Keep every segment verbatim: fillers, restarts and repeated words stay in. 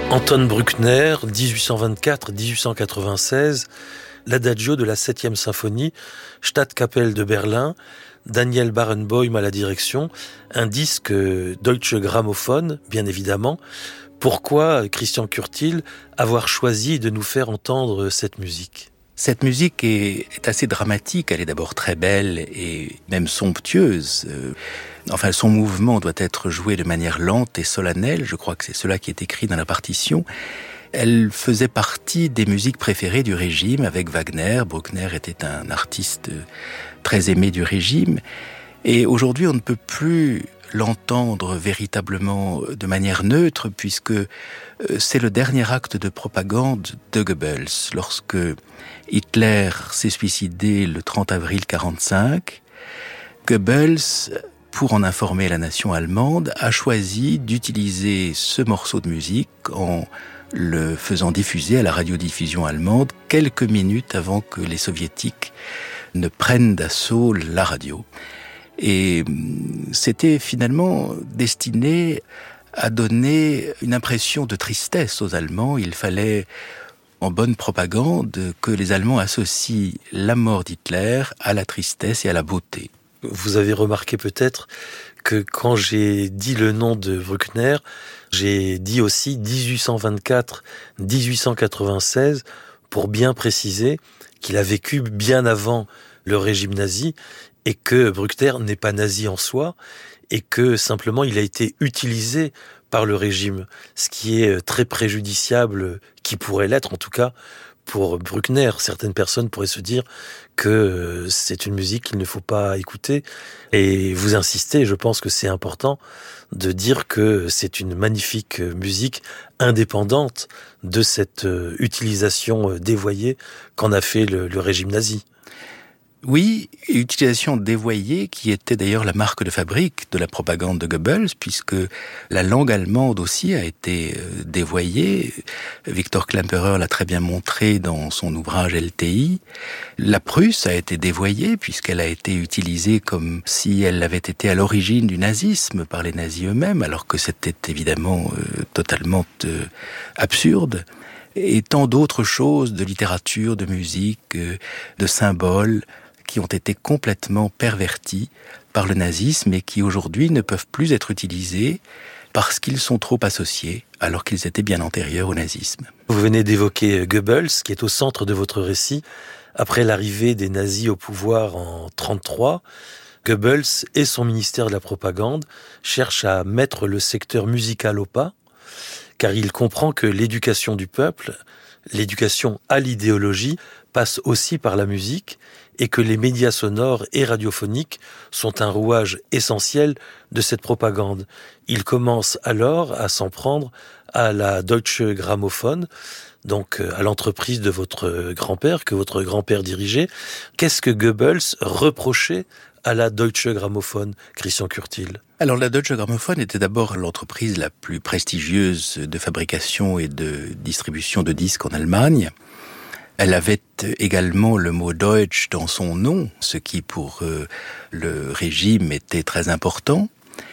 Anton Bruckner, dix-huit cent vingt-quatre à dix-huit cent quatre-vingt-seize, l'adagio de la septième symphonie, Stadtkapelle de Berlin, Daniel Barenboim à la direction, un disque Deutsche Grammophon, bien évidemment. Pourquoi, Christian Curtil, avoir choisi de nous faire entendre cette musique ? Cette musique est, est assez dramatique, elle est d'abord très belle et même somptueuse. Euh, enfin, son mouvement doit être joué de manière lente et solennelle, je crois que c'est cela qui est écrit dans la partition. Elle faisait partie des musiques préférées du régime avec Wagner. Bruckner était un artiste très aimé du régime. Et aujourd'hui, on ne peut plus l'entendre véritablement de manière neutre puisque c'est le dernier acte de propagande de Goebbels. Lorsque Hitler s'est suicidé le trente avril quarante-cinq, Goebbels, pour en informer la nation allemande, a choisi d'utiliser ce morceau de musique en le faisant diffuser à la radiodiffusion allemande quelques minutes avant que les soviétiques ne prennent d'assaut la radio. Et c'était finalement destiné à donner une impression de tristesse aux Allemands. Il fallait, en bonne propagande, que les Allemands associent la mort d'Hitler à la tristesse et à la beauté. Vous avez remarqué peut-être que quand j'ai dit le nom de Bruckner, j'ai dit aussi dix-huit cent vingt-quatre à dix-huit cent quatre-vingt-seize pour bien préciser qu'il a vécu bien avant le régime nazi et que Bruckner n'est pas nazi en soi et que simplement il a été utilisé par le régime, ce qui est très préjudiciable, qui pourrait l'être en tout cas pour Bruckner. Certaines personnes pourraient se dire que c'est une musique qu'il ne faut pas écouter et vous insistez, je pense que c'est important de dire que c'est une magnifique musique indépendante de cette utilisation dévoyée qu'en a fait le, le régime nazi. Oui, utilisation dévoyée qui était d'ailleurs la marque de fabrique de la propagande de Goebbels, puisque la langue allemande aussi a été dévoyée. Victor Klemperer l'a très bien montré dans son ouvrage L T I. La Prusse a été dévoyée puisqu'elle a été utilisée comme si elle avait été à l'origine du nazisme par les nazis eux-mêmes, alors que c'était évidemment euh, totalement euh, absurde. Et tant d'autres choses de littérature, de musique, euh, de symboles, qui ont été complètement pervertis par le nazisme et qui aujourd'hui ne peuvent plus être utilisés parce qu'ils sont trop associés alors qu'ils étaient bien antérieurs au nazisme. Vous venez d'évoquer Goebbels, qui est au centre de votre récit. Après l'arrivée des nazis au pouvoir en trente-trois, Goebbels et son ministère de la propagande cherchent à mettre le secteur musical au pas, car il comprend que l'éducation du peuple, l'éducation à l'idéologie, passe aussi par la musique et que les médias sonores et radiophoniques sont un rouage essentiel de cette propagande. Il commence alors à s'en prendre à la Deutsche Grammophon, donc à l'entreprise de votre grand-père, que votre grand-père dirigeait. Qu'est-ce que Goebbels reprochait à la Deutsche Grammophon, Christian Curtil ? Alors la Deutsche Grammophon était d'abord l'entreprise la plus prestigieuse de fabrication et de distribution de disques en Allemagne. Elle avait également le mot Deutsch dans son nom, ce qui pour euh, le régime était très important.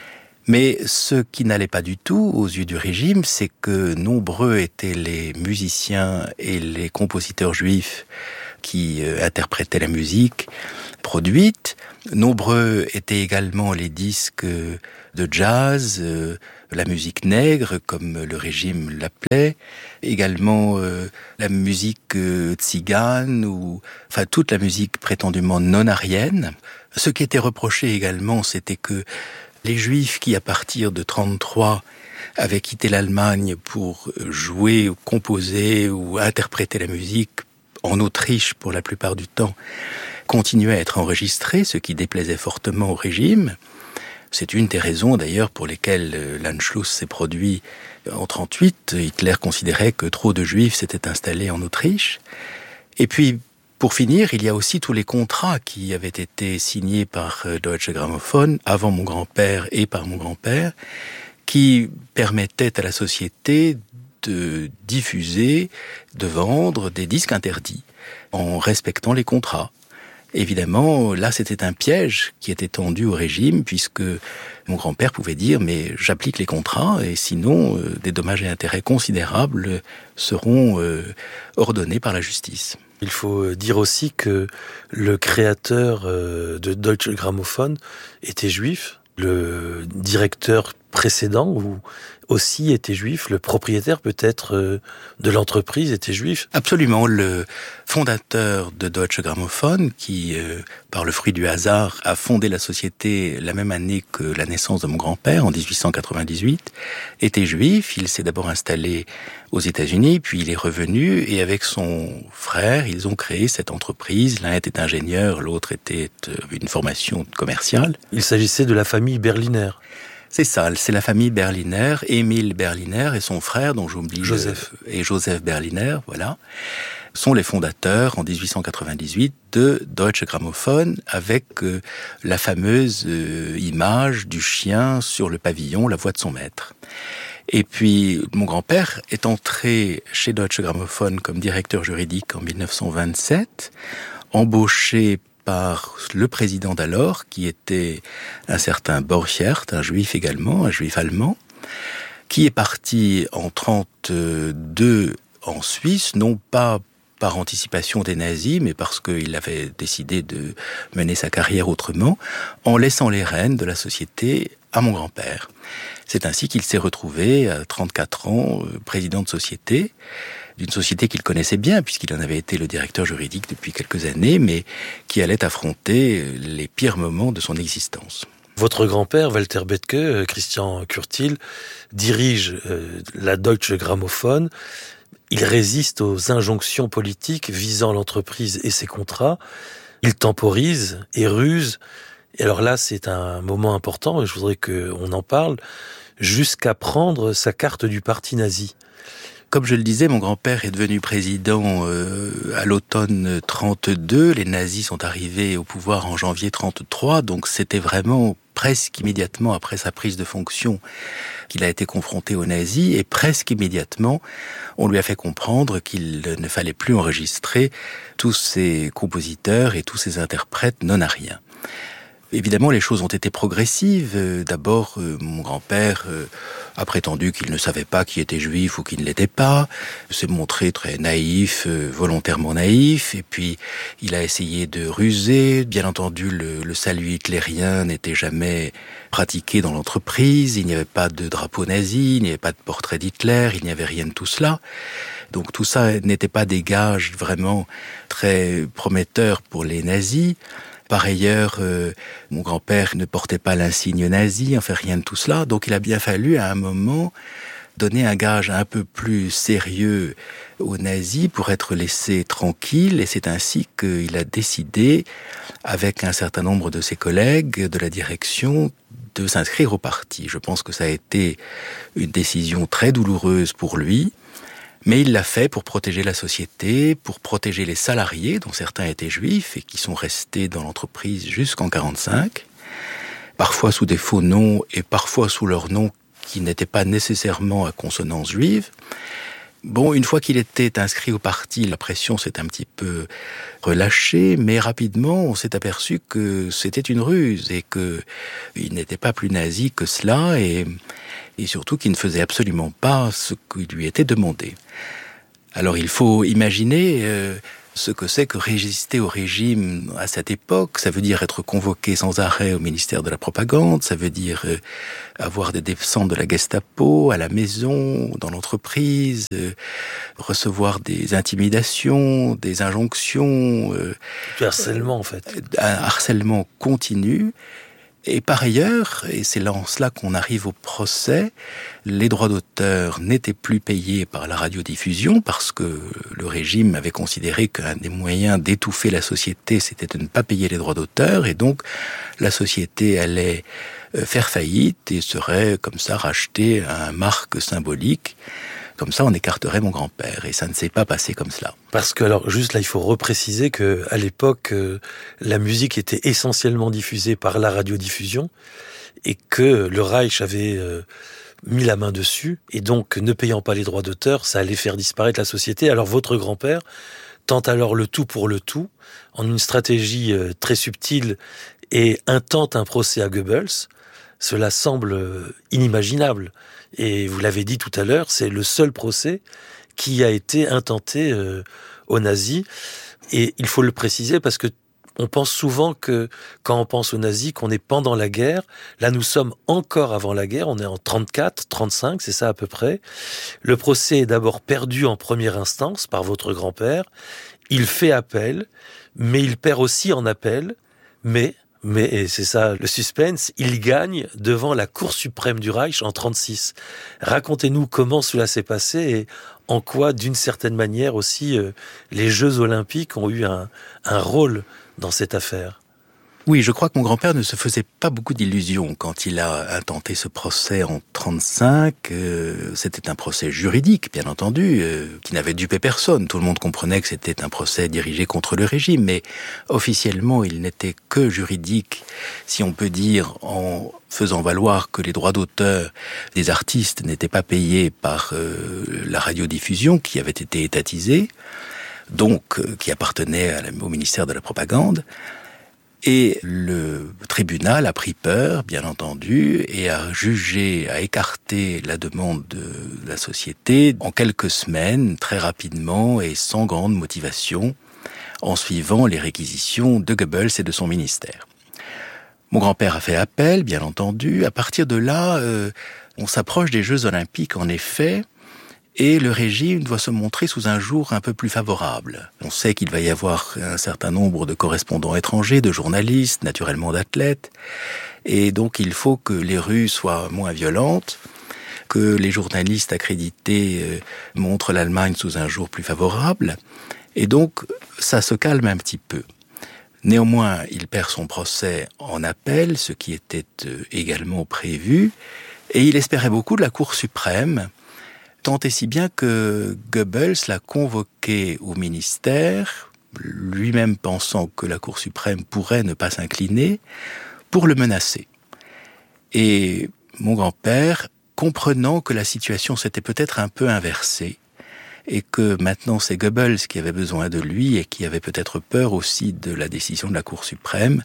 Mais ce qui n'allait pas du tout aux yeux du régime, c'est que nombreux étaient les musiciens et les compositeurs juifs qui euh, interprétaient la musique produite. Nombreux étaient également les disques de jazz, euh, la musique nègre, comme le régime l'appelait, également euh, la musique euh, tzigane, ou enfin toute la musique prétendument non-aryenne. Ce qui était reproché également, c'était que les Juifs qui, à partir de trente-trois, avaient quitté l'Allemagne pour jouer, ou composer ou interpréter la musique en Autriche pour la plupart du temps, continuaient à être enregistrés, ce qui déplaisait fortement au régime. C'est une des raisons d'ailleurs pour lesquelles l'Anschluss s'est produit en trente-huit. Hitler considérait que trop de Juifs s'étaient installés en Autriche. Et puis, pour finir, il y a aussi tous les contrats qui avaient été signés par Deutsche Grammophon avant mon grand-père et par mon grand-père, qui permettaient à la société de diffuser, de vendre des disques interdits en respectant les contrats. Évidemment, là, c'était un piège qui était tendu au régime, puisque mon grand-père pouvait dire « mais j'applique les contrats, et sinon, euh, des dommages et intérêts considérables seront euh, ordonnés par la justice ». Il faut dire aussi que le créateur de Deutsche Grammophon était juif. Le directeur précédent ou aussi était juif, le propriétaire peut-être de l'entreprise était juif. Absolument, le fondateur de Deutsche Grammophon, qui, euh, par le fruit du hasard, a fondé la société la même année que la naissance de mon grand-père, en dix-huit cent quatre-vingt-dix-huit, était juif. Il s'est d'abord installé aux États-Unis, puis il est revenu, et avec son frère, ils ont créé cette entreprise. L'un était ingénieur, l'autre était une formation commerciale. Il s'agissait de la famille Berliner. C'est ça, c'est la famille Berliner, Émile Berliner et son frère, dont j'oublie... Joseph. Euh, et Joseph Berliner, voilà, sont les fondateurs, en dix-huit cent quatre-vingt-dix-huit, de Deutsche Grammophon, avec euh, la fameuse euh, image du chien sur le pavillon, la voix de son maître. Et puis, mon grand-père est entré chez Deutsche Grammophon comme directeur juridique en mille neuf cent vingt-sept, embauché par le président d'alors, qui était un certain Borchert, un juif également, un juif allemand, qui est parti en trente-deux en Suisse, non pas par anticipation des nazis, mais parce qu'il avait décidé de mener sa carrière autrement, en laissant les rênes de la société à mon grand-père. C'est ainsi qu'il s'est retrouvé à trente-quatre ans, président de société, d'une société qu'il connaissait bien, puisqu'il en avait été le directeur juridique depuis quelques années, mais qui allait affronter les pires moments de son existence. Votre grand-père, Walter Bethke, Christian Curtil, dirige euh, la Deutsche Grammophon. Il résiste aux injonctions politiques visant l'entreprise et ses contrats. Il temporise et ruse. Et alors là, c'est un moment important, et je voudrais qu'on en parle, jusqu'à prendre sa carte du parti nazi. Comme je le disais, mon grand-père est devenu président euh, à l'automne trente-deux. Les nazis sont arrivés au pouvoir en janvier trente-trois, donc c'était vraiment presque immédiatement après sa prise de fonction qu'il a été confronté aux nazis, et presque immédiatement, on lui a fait comprendre qu'il ne fallait plus enregistrer tous ces compositeurs et tous ces interprètes non-ariens. Évidemment, les choses ont été progressives. D'abord, euh, mon grand-père euh, a prétendu qu'il ne savait pas qui était juif ou qui ne l'était pas, s'est montré très naïf, euh, volontairement naïf, et puis il a essayé de ruser. Bien entendu, le, le salut hitlérien n'était jamais pratiqué dans l'entreprise, il n'y avait pas de drapeau nazi, il n'y avait pas de portrait d'Hitler, il n'y avait rien de tout cela. Donc tout ça n'était pas des gages vraiment très prometteurs pour les nazis. Par ailleurs, euh, mon grand-père ne portait pas l'insigne nazi, enfin rien de tout cela. Donc il a bien fallu à un moment donner un gage un peu plus sérieux aux nazis pour être laissé tranquille. Et c'est ainsi qu'il a décidé, avec un certain nombre de ses collègues de la direction, de s'inscrire au parti. Je pense que ça a été une décision très douloureuse pour lui. Mais il l'a fait pour protéger la société, pour protéger les salariés, dont certains étaient juifs et qui sont restés dans l'entreprise jusqu'en quarante-cinq, parfois sous des faux noms et parfois sous leurs noms qui n'étaient pas nécessairement à consonance juive. Bon, une fois qu'il était inscrit au parti, la pression s'est un petit peu relâchée, mais rapidement, on s'est aperçu que c'était une ruse et qu'il n'était pas plus nazi que cela, et, et surtout qu'il ne faisait absolument pas ce qui lui était demandé. Alors il faut imaginer euh, ce que c'est que résister au régime à cette époque. Ça veut dire être convoqué sans arrêt au ministère de la Propagande, ça veut dire euh, avoir des descentes de la Gestapo à la maison, dans l'entreprise, euh, recevoir des intimidations, des injonctions. Euh, du harcèlement en fait. Un harcèlement continu. Et par ailleurs, et c'est là en cela qu'on arrive au procès, les droits d'auteur n'étaient plus payés par la radiodiffusion parce que le régime avait considéré qu'un des moyens d'étouffer la société, c'était de ne pas payer les droits d'auteur, et donc la société allait faire faillite et serait comme ça rachetée à un marque symbolique. Comme ça, on écarterait mon grand-père. Et ça ne s'est pas passé comme cela. Parce que, alors, juste là, il faut repréciser que à l'époque, euh, la musique était essentiellement diffusée par la radiodiffusion et que le Reich avait euh, mis la main dessus. Et donc, ne payant pas les droits d'auteur, ça allait faire disparaître la société. Alors, votre grand-père tente alors le tout pour le tout, en une stratégie très subtile, et intente un procès à Goebbels. Cela semble inimaginable. Et vous l'avez dit tout à l'heure, c'est le seul procès qui a été intenté euh, aux nazis. Et il faut le préciser parce que on pense souvent que, quand on pense aux nazis, qu'on est pendant la guerre. Là, nous sommes encore avant la guerre. On est en trente-quatre, trente-cinq, c'est ça à peu près. Le procès est d'abord perdu en première instance par votre grand-père. Il fait appel, mais il perd aussi en appel. Mais, mais, et c'est ça le suspense, il gagne devant la Cour suprême du Reich en trente-six. Racontez-nous comment cela s'est passé et en quoi, d'une certaine manière aussi, euh, les Jeux Olympiques ont eu un, un rôle dans cette affaire. Oui, je crois que mon grand-père ne se faisait pas beaucoup d'illusions quand il a intenté ce procès en trente-cinq. Euh, c'était un procès juridique, bien entendu, euh, qui n'avait dupé personne. Tout le monde comprenait que c'était un procès dirigé contre le régime, mais officiellement, il n'était que juridique, si on peut dire, en faisant valoir que les droits d'auteur des artistes n'étaient pas payés par euh, la radiodiffusion qui avait été étatisée, donc euh, qui appartenait à la, au ministère de la Propagande. Et le tribunal a pris peur, bien entendu, et a jugé, a écarté la demande de la société en quelques semaines, très rapidement et sans grande motivation, en suivant les réquisitions de Goebbels et de son ministère. Mon grand-père a fait appel, bien entendu. À partir de là, euh, on s'approche des Jeux Olympiques, en effet, et le régime doit se montrer sous un jour un peu plus favorable. On sait qu'il va y avoir un certain nombre de correspondants étrangers, de journalistes, naturellement d'athlètes, et donc il faut que les rues soient moins violentes, que les journalistes accrédités euh, montrent l'Allemagne sous un jour plus favorable, et donc ça se calme un petit peu. Néanmoins, il perd son procès en appel, ce qui était euh, également prévu, et il espérait beaucoup de la Cour suprême, tant et si bien que Goebbels l'a convoqué au ministère, lui-même pensant que la Cour suprême pourrait ne pas s'incliner, pour le menacer. Et mon grand-père, comprenant que la situation s'était peut-être un peu inversée, et que maintenant c'est Goebbels qui avait besoin de lui et qui avait peut-être peur aussi de la décision de la Cour suprême,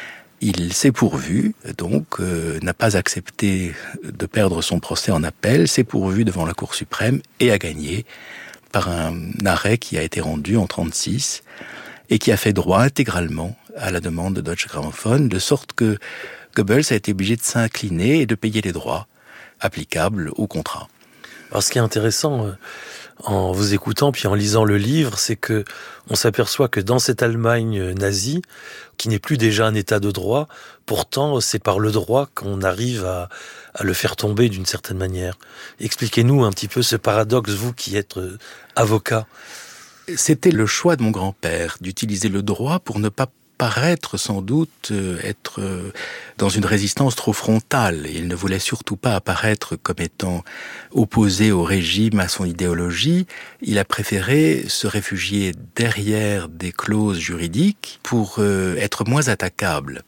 il s'est pourvu, donc euh, n'a pas accepté de perdre son procès en appel, s'est pourvu devant la Cour suprême et a gagné par un arrêt qui a été rendu en trente-six et qui a fait droit intégralement à la demande de Deutsche Grammophon, de sorte que Goebbels a été obligé de s'incliner et de payer les droits applicables au contrat. Alors, ce qui est intéressant euh, en vous écoutant puis en lisant le livre, c'est que on s'aperçoit que dans cette Allemagne nazie, qui n'est plus déjà un état de droit, pourtant c'est par le droit qu'on arrive à, à le faire tomber d'une certaine manière. Expliquez-nous un petit peu ce paradoxe, vous qui êtes euh, avocat. C'était le choix de mon grand-père d'utiliser le droit pour ne pas paraître sans doute euh, être euh, dans une résistance trop frontale. Il ne voulait surtout pas apparaître comme étant opposé au régime, à son idéologie. Il a préféré se réfugier derrière des clauses juridiques pour euh, être moins attaquable.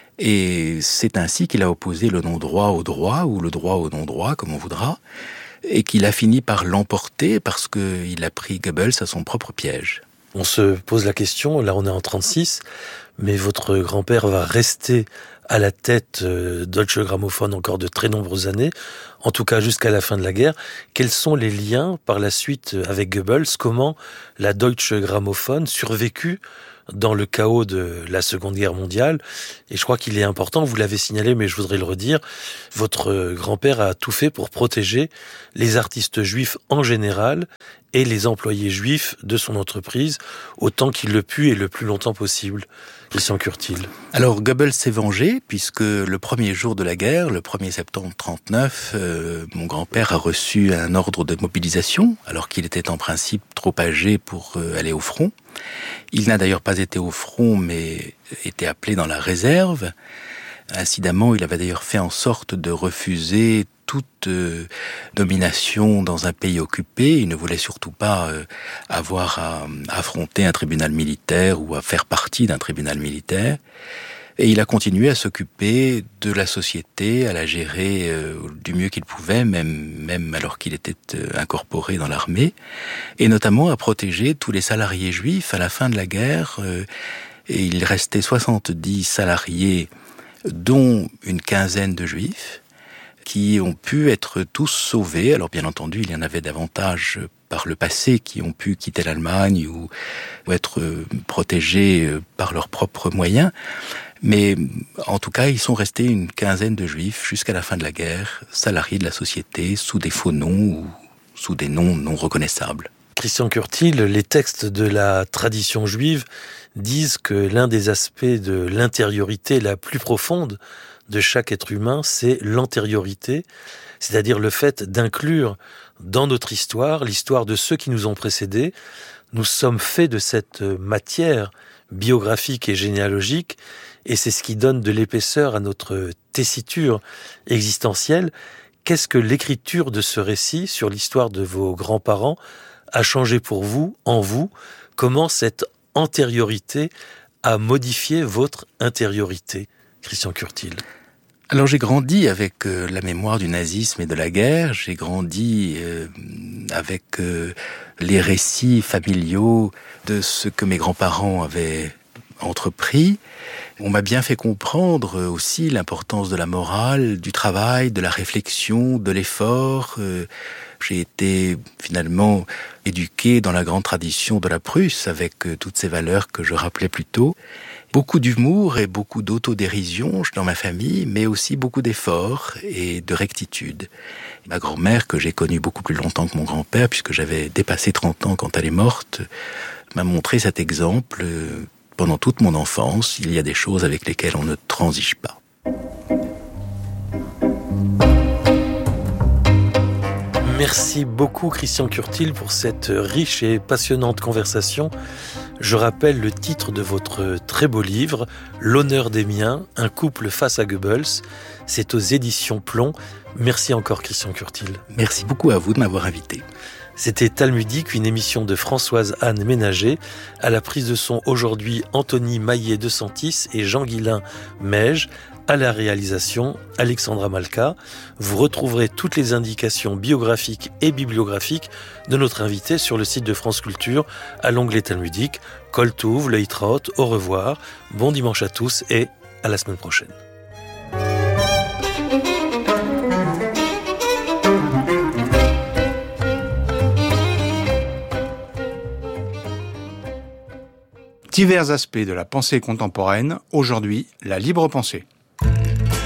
Et c'est ainsi qu'il a opposé le non-droit au droit, ou le droit au non-droit, comme on voudra, et qu'il a fini par l'emporter parce qu'il a pris Goebbels à son propre piège. On se pose la question, là on est en trente-six, mais votre grand-père va rester à la tête de Deutsche Grammophon encore de très nombreuses années, en tout cas jusqu'à la fin de la guerre. Quels sont les liens par la suite avec Goebbels? Comment la Deutsche Grammophon survécut dans le chaos de la Seconde Guerre mondiale? Et je crois qu'il est important, vous l'avez signalé, mais je voudrais le redire, votre grand-père a tout fait pour protéger les artistes juifs en général et les employés juifs de son entreprise, autant qu'il le put et le plus longtemps possible. Christian Curtil. Alors Goebbels s'est vengé, puisque le premier jour de la guerre, le premier septembre trente-neuf, euh, mon grand-père a reçu un ordre de mobilisation, alors qu'il était en principe trop âgé pour euh, aller au front. Il n'a d'ailleurs pas été au front, mais était appelé dans la réserve. Incidemment, il avait d'ailleurs fait en sorte de refuser toute euh, nomination dans un pays occupé. Il ne voulait surtout pas euh, avoir à, à affronter un tribunal militaire ou à faire partie d'un tribunal militaire. Et il a continué à s'occuper de la société, à la gérer euh, du mieux qu'il pouvait, même, même alors qu'il était euh, incorporé dans l'armée, et notamment à protéger tous les salariés juifs à la fin de la guerre. Euh, et il restait soixante-dix salariés, dont une quinzaine de juifs, qui ont pu être tous sauvés. Alors bien entendu, il y en avait davantage par le passé qui ont pu quitter l'Allemagne ou, ou être euh, protégés euh, par leurs propres moyens. Mais en tout cas, ils sont restés une quinzaine de juifs jusqu'à la fin de la guerre, salariés de la société, sous des faux noms ou sous des noms non reconnaissables. Christian Curtil, les textes de la tradition juive disent que l'un des aspects de l'intériorité la plus profonde de chaque être humain, c'est l'antériorité, c'est-à-dire le fait d'inclure dans notre histoire l'histoire de ceux qui nous ont précédés. Nous sommes faits de cette matière biographique et généalogique, et c'est ce qui donne de l'épaisseur à notre tessiture existentielle. Qu'est-ce que l'écriture de ce récit sur l'histoire de vos grands-parents a changé pour vous, en vous? Comment cette antériorité a modifié votre intériorité, Christian Curtil? Alors j'ai grandi avec euh, la mémoire du nazisme et de la guerre, j'ai grandi euh, avec euh, les récits familiaux de ce que mes grands-parents avaient entrepris. On m'a bien fait comprendre aussi l'importance de la morale, du travail, de la réflexion, de l'effort. Euh, j'ai été finalement éduqué dans la grande tradition de la Prusse avec euh, toutes ces valeurs que je rappelais plus tôt. Beaucoup d'humour et beaucoup d'autodérision dans ma famille, mais aussi beaucoup d'efforts et de rectitude. Ma grand-mère, que j'ai connue beaucoup plus longtemps que mon grand-père, puisque j'avais dépassé trente ans quand elle est morte, m'a montré cet exemple. Pendant toute mon enfance, il y a des choses avec lesquelles on ne transige pas. Merci beaucoup Christian Curtil pour cette riche et passionnante conversation. Je rappelle le titre de votre très beau livre, L'honneur des miens, un couple face à Goebbels. C'est aux éditions Plomb. Merci encore Christian Curtil. Merci beaucoup à vous de m'avoir invité. C'était Talmudique, une émission de Françoise-Anne Ménager. À la prise de son aujourd'hui, Anthony Maillet de Santis et Jean-Guilain Meige. À la réalisation, Alexandra Malka. Vous retrouverez toutes les indications biographiques et bibliographiques de notre invité sur le site de France Culture à l'onglet Talmudique. Kol Tuv, Leitraot, au revoir, bon dimanche à tous et à la semaine prochaine. Divers aspects de la pensée contemporaine, aujourd'hui, la libre pensée.